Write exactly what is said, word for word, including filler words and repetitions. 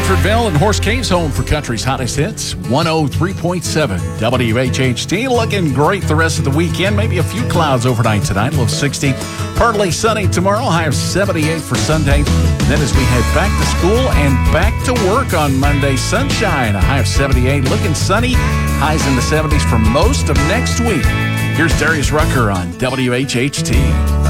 Bedfordville and Horse Cave's home for country's hottest hits. one oh three point seven W H H T. Looking great the rest of the weekend. Maybe a few clouds overnight tonight. Low sixty. Partly sunny tomorrow. High of seventy-eight for Sunday. And then as we head back to school and back to work on Monday, sunshine. A high of seventy-eight. Looking sunny. Highs in the seventies for most of next week. Here's Darius Rucker on W H H T.